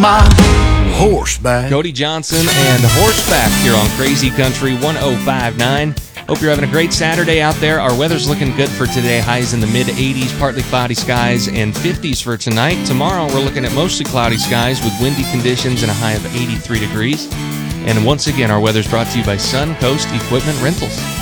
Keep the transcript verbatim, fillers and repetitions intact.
my horseback. Cody Johnson and Horseback here on Crazy Country one oh five point nine. Hope you're having a great Saturday out there. Our weather's looking good for today. Highs in the mid eighties, partly cloudy skies, and fifties for tonight. Tomorrow, we're looking at mostly cloudy skies with windy conditions and a high of eighty-three degrees. And once again, our weather's brought to you by Sun Coast Equipment Rentals.